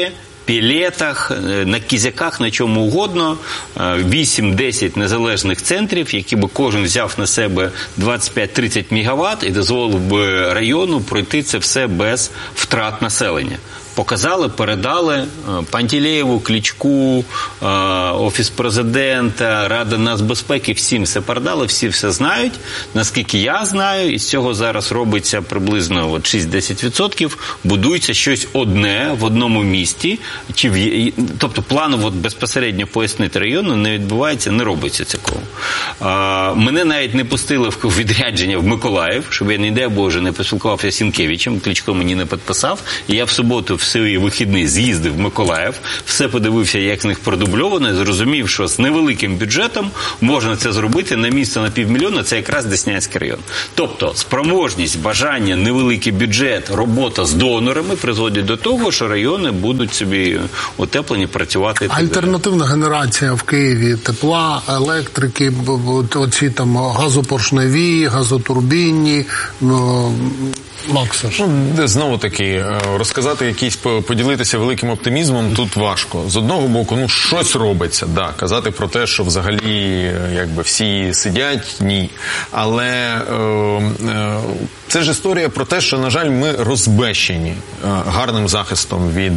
пілетах, на кізяках, на чому угодно, 8-10 незалежних центрів, які би кожен взяв на себе 25-30 мегаватт і дозволив би району пройти це все без втрат населення. Показали, передали Пантелеєву, Кличку, Офіс Президента, Рада нацбезпеки, всім все передали, всі все знають. Наскільки я знаю, із цього зараз робиться приблизно 6-10%, будується щось одне в одному місті. Тобто планово безпосередньо пояснити району не відбувається, не робиться цього. Мене навіть не пустили в відрядження в Миколаїв, щоб я, не дай Боже, не поспілкувався з Сінкевичем, Кличко мені не підписав, і я в суботу в свої вихідні з'їздив в Миколаїв, все подивився, як з них продубльовано, і зрозумів, що з невеликим бюджетом можна це зробити на місто на 500 000, це якраз Деснянський район. Тобто спроможність, бажання, невеликий бюджет, робота з донорами призводять до того, що райони будуть собі утеплені, працювати. Альтернативна генерація в Києві, тепла, електрики, оці там газопоршневі, газотурбінні, Макса ж. Знову таки, розказати якісь, поділитися великим оптимізмом тут важко. З одного боку, щось робиться, да. Казати про те, що взагалі, якби, всі сидять, ні. Але це ж історія про те, що, на жаль, ми розбещені гарним захистом від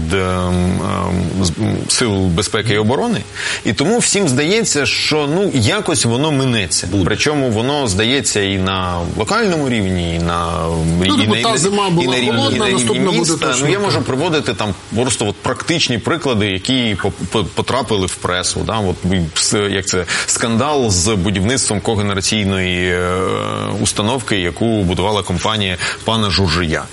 сил безпеки і оборони. І тому всім здається, що, якось воно минеться. Причому воно здається і на локальному рівні, і на та зима була холодна, наступна буде точно. Я можу приводити там просто практичні приклади, які потрапили в пресу. Да? Як це, скандал з будівництвом когенераційної установки, яку будувала компанія пана Журжія.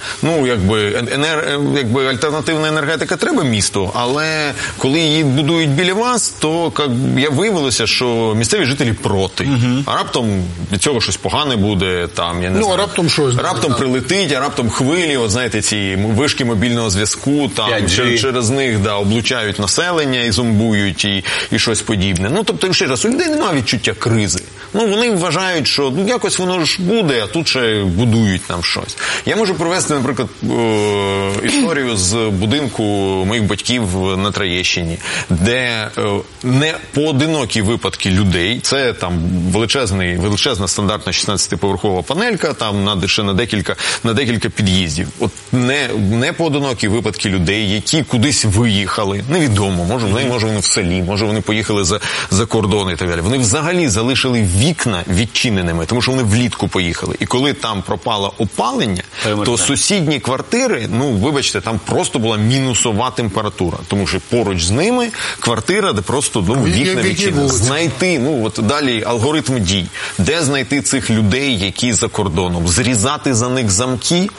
Якби альтернативна енергетика треба місту, але коли її будують біля вас, то виявилося, що місцеві жителі проти. А раптом від цього щось погане буде, там, я не знаю. Раптом щось. Раптом прилетить, а раптом хвилі, знаєте, ці вишки мобільного зв'язку, там, через них, облучають населення і зомбують, і щось подібне. Тобто, ще раз, у людей немає відчуття кризи. Вони вважають, що якось воно ж буде, а тут ще будують нам щось. Я можу привести, наприклад, історію з будинку моїх батьків на Троєщині, де не поодинокі випадки людей, це там величезна стандартна 16-поверхова панелька, там ще на декілька під'їздів. От не поодинокі випадки людей, які кудись виїхали, невідомо, може вони в селі, може вони поїхали за кордон і так далі. Вони взагалі залишили вікна відчиненими, тому що вони влітку поїхали. І коли там пропало опалення, то сусідні квартири, вибачте, там просто була мінусова температура, тому що поруч з ними квартира, де просто вікна відчинені. Знайти, далі алгоритм дій. Де знайти цих людей, які за кордоном? Зрізати за них замки?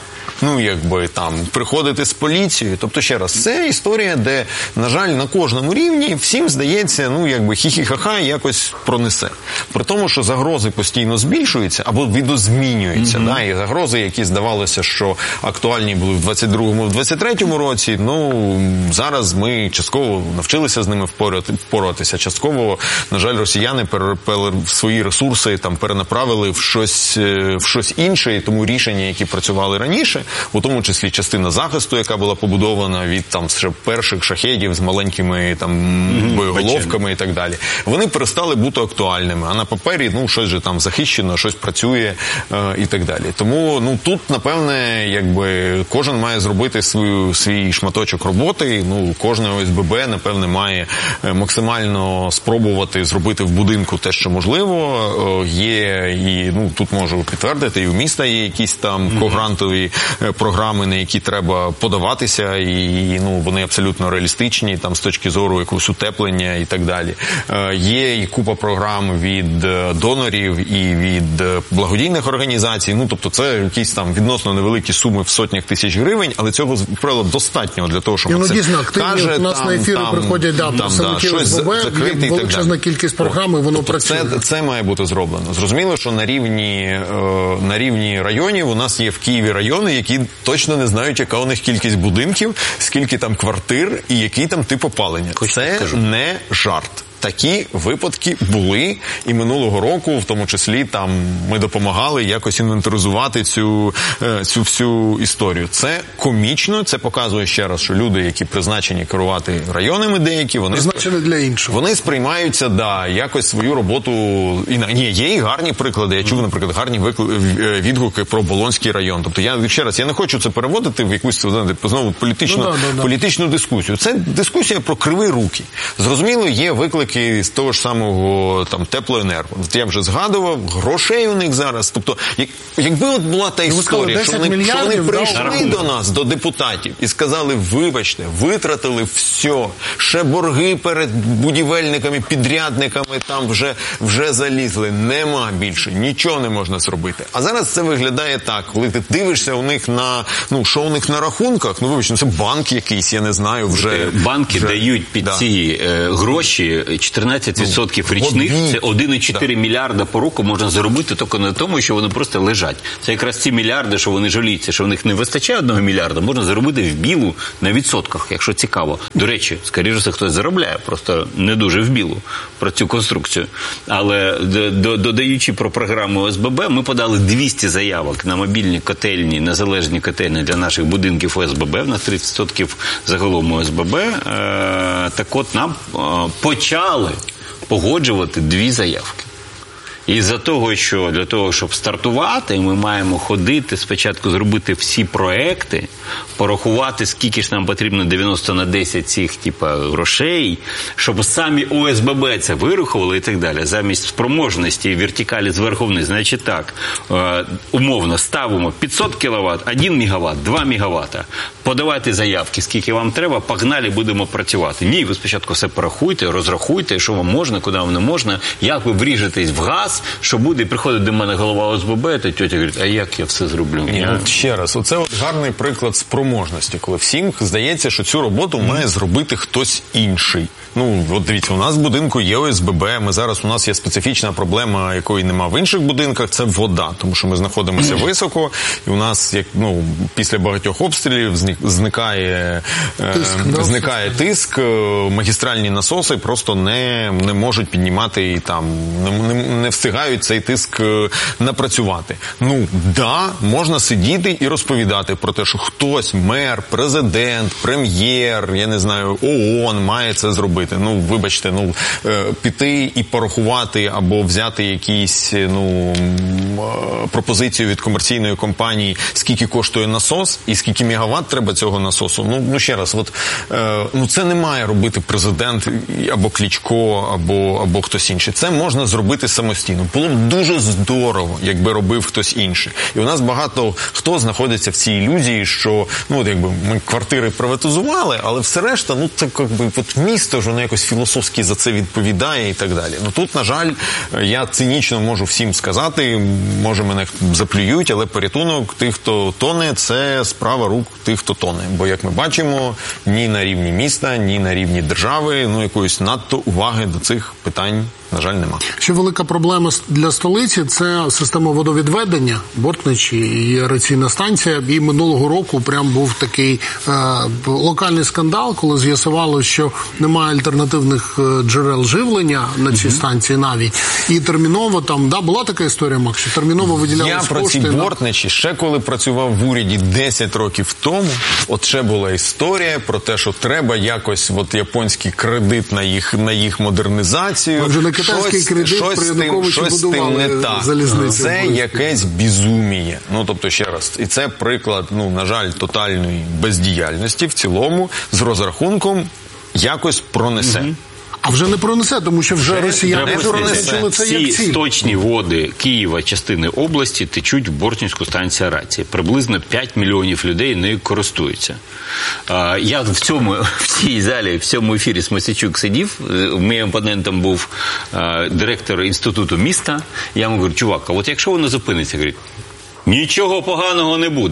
Приходити з поліцією. Тобто, ще раз, це історія, де, на жаль, на кожному рівні всім здається, хі-хі-ха-ха, якось пронесе. При тому, що загрози постійно збільшуються або видозмінюються. І загрози, які здавалося, що актуальні були в 22-му, в 23-му році, зараз ми частково навчилися з ними впоратися. Частково, на жаль, росіяни свої ресурси перенаправили в щось інше, і тому рішення, які працювали раніше, у тому числі частина захисту, яка була побудована від перших шахедів з маленькими боєголовками і так далі, вони перестали бути актуальними. А на папері, щось же там захищено, щось працює і так далі. Тому, тут, напевне, кожен має зробити свій шматочок роботи, кожне ОСББ, напевне, має максимально спробувати зробити в будинку те, що можливо. Є, і, тут можу підтвердити, і у міста є якісь там когрантові програми, на які треба подаватися, і вони абсолютно реалістичні, там, з точки зору якогось утеплення і так далі. Є і купа програм від донорів і від благодійних організацій, тобто це якісь там відносно невеликі суми в сотнях тисяч гривень, але цього, правило, достатньо для того, щоб це каже, у нас на ефіри приходять представники ОСББ, величезна кількість програм, і воно працює. Це має бути зроблено. Зрозуміло, що на рівні районів у нас є в Києві райони, які точно не знають, яка у них кількість будинків, скільки там квартир і який там тип опалення. Це не жарт. такі випадки були, і минулого року, в тому числі, там ми допомагали якось інвентаризувати цю всю історію. Це комічно, це показує ще раз, що люди, які призначені керувати районами деякі, вони призначені для іншого. Вони сприймаються, якось свою роботу. Ні, є і гарні приклади. Я чув, наприклад, гарні відгуки про Болонський район. Тобто я не хочу це переводити в якусь знову політичну дискусію. Це дискусія про криві руки. Зрозуміло, є виклики з того ж самого теплоенерго. Я вже згадував, грошей у них зараз. Тобто, якби от була та історія, що вони прийшли до нас, до депутатів, і сказали, вибачте, витратили все, ще борги перед будівельниками, підрядниками там вже залізли, нема більше, нічого не можна зробити. А зараз це виглядає так, коли ти дивишся у них що у них на рахунках, вибачте, це банк якийсь, я не знаю, вже... Банки дають під ці гроші 14% річних, це 1,4 мільярда по року можна заробити тільки на тому, що вони просто лежать. Це якраз ці мільярди, що вони жаліються, що в них не вистачає 1 мільярда, можна заробити в білу на відсотках, якщо цікаво. До речі, скоріше за хтось заробляє, просто не дуже в білу про цю конструкцію. Але додаючи про програму ОСББ, ми подали 200 заявок на мобільні котельні, незалежні котельні для наших будинків ОСББ, в нас 30% загалом ОСББ. Так от нам почали погоджувати 2 заявки. І для того, щоб стартувати, ми маємо ходити, спочатку зробити всі проекти, порахувати, скільки ж нам потрібно 90/10 цих грошей, щоб самі ОСББ це вирахували і так далі. Замість спроможності вертикалі зверху вниз. Значить так, умовно, ставимо 500 кВт, 1 МВт, 2 МВт. Подавайте заявки, скільки вам треба, погнали, будемо працювати. Ні, ви спочатку все порахуйте, розрахуйте, що вам можна, куди вам не можна, як ви вріжетесь в газ, що буде, приходить до мене голова ОСББ, та тетя говорить, а як я все зроблю? Ще раз, оце гарний приклад спроможності, коли всім здається, що цю роботу має зробити хтось інший. От дивіться, у нас в будинку є ОСББ, у нас є специфічна проблема, якої нема в інших будинках, це вода, тому що ми знаходимося високо, і у нас, після багатьох обстрілів зникає тиск, магістральні насоси просто не можуть піднімати і там, не встигають цей тиск напрацювати. Можна сидіти і розповідати про те, що хтось, мер, президент, прем'єр, я не знаю, ООН має це зробити. Вибачте, піти і порахувати або взяти якісь, пропозицію від комерційної компанії, скільки коштує насос і скільки мегаватт треба цього насосу. Ще раз, це не має робити президент або Кличко, або хтось інший. Це можна зробити самостійно. Було б дуже здорово, якби робив хтось інший. І у нас багато хто знаходиться в цій ілюзії, що, ми квартири приватизували, але все решта, це місто ж, воно якось філософськи за це відповідає і так далі. Тут, на жаль, я цинічно можу всім сказати, може мене заплюють, але порятунок тих, хто тоне, це справа рук тих, хто тоне. Бо, як ми бачимо, ні на рівні міста, ні на рівні держави, якоїсь надто уваги до цих питань, на жаль, нема. Ще велика проблема для столиці – це система водовідведення, Бортнич і аераційна станція. І минулого року прям був такий локальний скандал, коли з'ясувалося, що немає альтернативних джерел живлення на цій станції навіть. І терміново була така історія, Макс, що терміново виділялись кошти. Я про ці Бортничі ще коли працював в уряді 10 років тому, ще була історія про те, що треба якось японський кредит на їх модернізацію. Китайський кредит при Януковичі будували залізницю. Це якесь безуміє. Тобто, ще раз, і це приклад, на жаль, тотальної бездіяльності в цілому, з розрахунком якось пронесе. А вже не пронесе, тому що вже росіяни визначили це як ціль. Всі сточні води Києва, частини області, течуть в Бортницьку станцію аерації. Приблизно 5 мільйонів людей нею користуються. Я в цій залі, в цьому ефірі Смосячук сидів, моїм опонентом був директор інституту міста. Я йому говорю, чувак, а якщо воно зупиниться, говорить, нічого поганого не буде.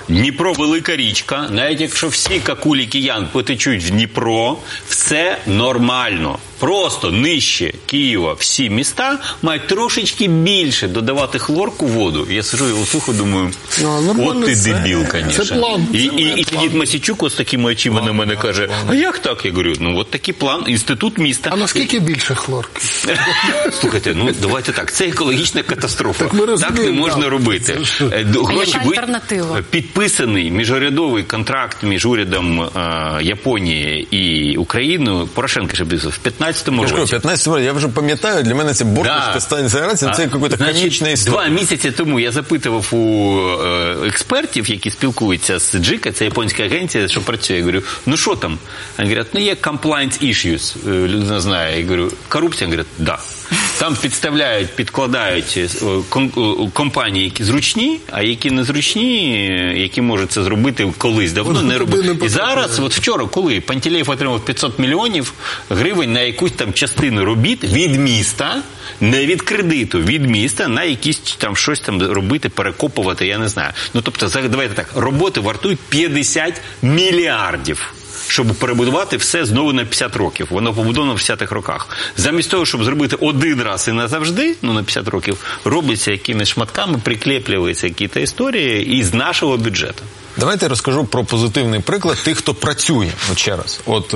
Дніпро – велика річка, навіть якщо всі какулі киян потечуть в Дніпро, все нормально. Просто нижче Києва всі міста мають трошечки більше додавати хлорку в воду. Я сиджу і слухаю, думаю, от ти дебіл, звісно. Це план. І дід Масійчук ось такими очима на мене каже, а як так? Я говорю, ну от такий план, інститут міста. А наскільки більше хлорки? Слухайте, ну давайте так, це екологічна катастрофа. Так не можна робити. Яка альтернатива? Підписаний міжурядовий контракт між урядом Японії і Україною, Порошенко ще підписав в 15-му році. 15-му році, я вже пам'ятаю, для мене це Бортницька станція, це якась комічна історія. 2 місяці тому я запитував у експертів, які спілкуються з JICA, це японська агенція, що працює. Я говорю, ну що там? Вони говорять, ну є compliance issues. Людина знає. Я говорю, корупція? Вони говорять, да. Там підкладають компанії, які зручні, а які незручні, які можуть це зробити колись, давно не робили. І зараз, от вчора, коли Пантелеєв отримав 500 мільйонів гривень на якусь там частину робіт від міста, не від кредиту, від міста, на якісь там щось там робити, перекопувати, я не знаю. Ну, тобто, давайте так, роботи вартують 50 мільярдів. Щоб перебудувати все знову на 50 років. Воно побудовано в 50-х роках. Замість того, щоб зробити один раз і назавжди, ну на 50 років, робиться якимись шматками, приклеплюються якісь історії із нашого бюджету. Давайте я розкажу про позитивний приклад тих, хто працює. От ще раз. От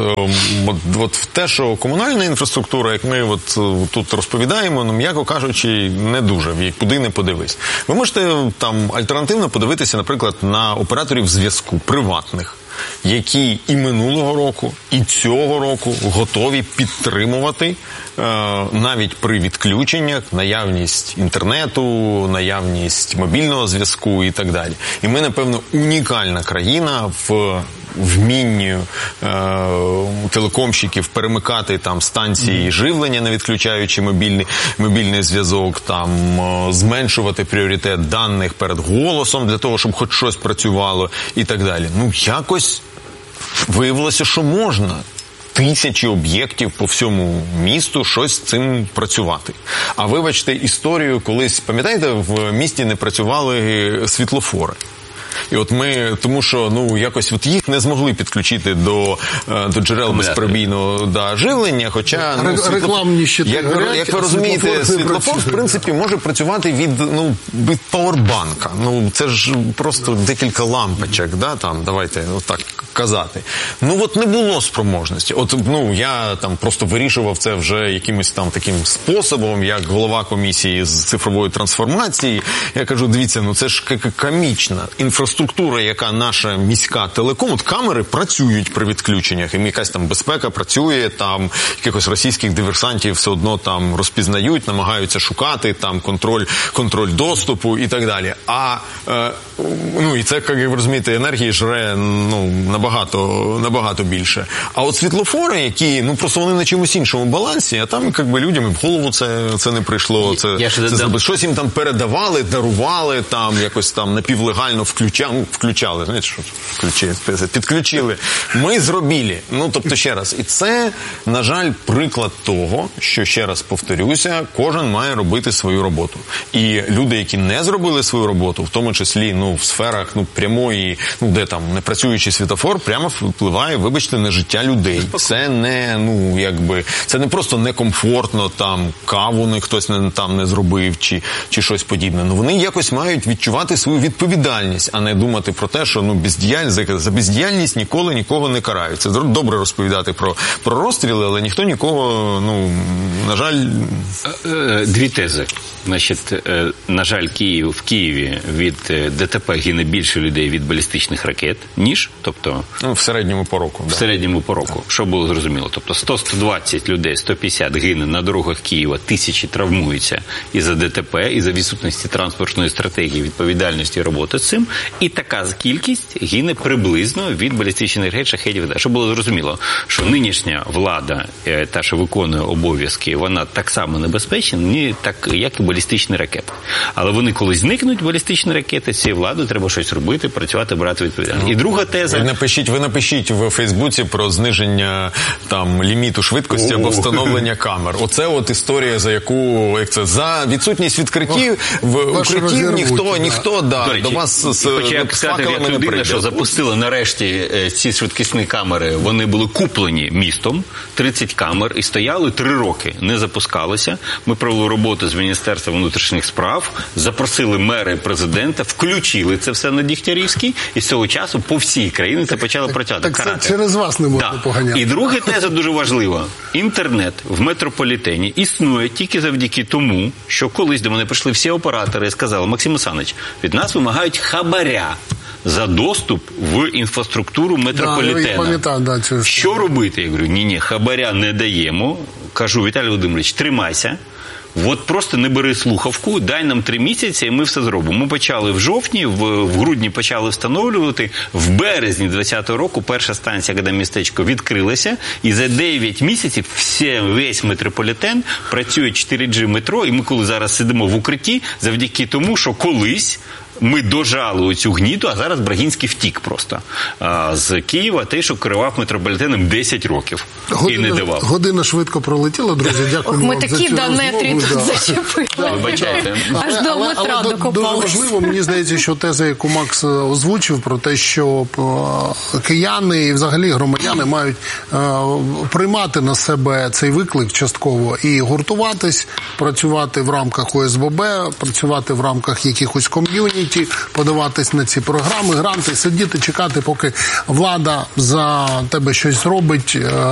в те, що комунальна інфраструктура, як ми тут розповідаємо, ну, м'яко кажучи, не дуже, куди не подивись. Ви можете там альтернативно подивитися, наприклад, на операторів зв'язку приватних, які і минулого року, і цього року готові підтримувати навіть при відключеннях наявність інтернету, наявність мобільного зв'язку і так далі. І ми, напевно, унікальна країна в вмінні телекомщиків перемикати там станції живлення, не відключаючи мобільний зв'язок, там зменшувати пріоритет даних перед голосом для того, щоб хоч щось працювало і так далі. Ну, якось виявилося, що можна. Тисячі об'єктів по всьому місту щось з цим працювати. А вибачте історію, колись, пам'ятаєте, в місті не працювали світлофори. І от ми, тому що, ну, якось от їх не змогли підключити до джерел безперебійного живлення, хоча... Рекламні щити як ви розумієте, світлофор, в принципі, може працювати від пауербанка. Ну, це ж просто декілька лампочок, да, там, давайте так казати. Ну, от не було спроможності. От, ну, я там просто вирішував це вже якимось там таким способом, як голова комісії з цифрової трансформації. Я кажу, дивіться, ну, це ж комічна інфраструктура, яка наша міська телеком, от камери працюють при відключеннях, і якась там безпека працює, там якихось російських диверсантів все одно там розпізнають, намагаються шукати, там контроль доступу і так далі. А, ну, і це, як ви розумієте, енергії жре, ну, набагато більше. А от світлофори, які, ну, просто вони на чомусь іншому балансі, а там, якби, людям і в голову це не прийшло, щось їм там передавали, дарували, там, якось там напівлегально включали, знаєте, що підключили. Ми зробили. Ну, тобто, ще раз. І це, на жаль, приклад того, що, ще раз повторюся, кожен має робити свою роботу. І люди, які не зробили свою роботу, в тому числі, ну, в сферах, ну, прямої, ну, де там не працюючий світлофор, прямо впливає, вибачте, на життя людей. Це не, ну, якби, це не просто некомфортно, там, каву хтось там не зробив, чи щось подібне. Ну, вони якось мають відчувати свою відповідальність, а не думати про те, що, ну, за бездіяльність нікого не карають. Це добре розповідати про розстріли, але ніхто нікого, ну, на жаль... Дві тези. Значить, на жаль, в Києві від ДТП гине більше людей від балістичних ракет, ніж, тобто... Ну, в середньому по року. В середньому по року, що було зрозуміло. Тобто 100-120 людей, 150 гине на дорогах Києва, 1000 травмуються із-за ДТП, із-за відсутності транспортної стратегії, відповідальності роботи з цим. І така кількість гине приблизно від балістичних ракет, шахедів. Щоб було зрозуміло, що нинішня влада, та, що виконує обов'язки, вона так само небезпечна, так, як і балістичні ракети. Але вони колись зникнуть, балістичні ракети, з цією владою треба щось робити, працювати, брати відповідальність. І друга теза... Ви напишіть в Фейсбуці про зниження там ліміту швидкості або встановлення камер. Оце от історія, за відсутність відкриттів в укриттів ніхто до вас хочу сказати, як людина, що запустила нарешті ці швидкісні камери, вони були куплені містом, 30 камер, і стояли 3 роки, не запускалися. Ми провели роботу з Міністерством внутрішніх справ, запросили мера і президента, включили це все на Дігтярівській, і з цього часу по всій країні це почало працювати. Так це через вас не можна поганяти. І друга теза дуже важлива. Інтернет в метрополітені існує тільки завдяки тому, що колись до мене прийшли всі оператори і сказали: Максим Олександрович, від нас вимагають хабаря за доступ в інфраструктуру метрополітена. Що робити? Я говорю, ні, хабаря не даємо. Кажу: Віталій Володимирович, тримайся. От просто не бери слухавку, дай нам 3 місяці, і ми все зробимо. Ми почали в жовтні, в грудні почали встановлювати. В березні 2020 року перша станція, де містечко, відкрилася, і за 9 місяців весь метрополітен працює 4G метро, і ми коли зараз сидимо в укритті, завдяки тому, що колись ми дожали оцю гніду, а зараз Брагінський втік просто з Києва, те, що керував метрополітеном 10 років і не давав. Година швидко пролетіла, друзі, дякуємо вам за цю розмову. Ми такі нетрі тут зачепили. Вибачайте. Аж до метра докопалися. Дуже важливо, мені здається, що теза, яку Макс озвучив, про те, що кияни і взагалі громадяни мають приймати на себе цей виклик частково і гуртуватись, працювати в рамках ОСББ, працювати в рамках якихось ком'юніті, подаватись на ці програми, гранти, сидіти, чекати, поки влада за тебе щось зробить.